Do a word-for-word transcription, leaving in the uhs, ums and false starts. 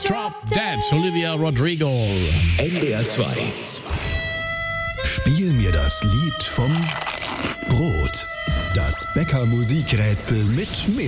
Drop Dead, Olivia Rodrigo. N D R zwei. Spiel mir das Lied vom Brot. Das Bäcker Musikrätsel mit mehr.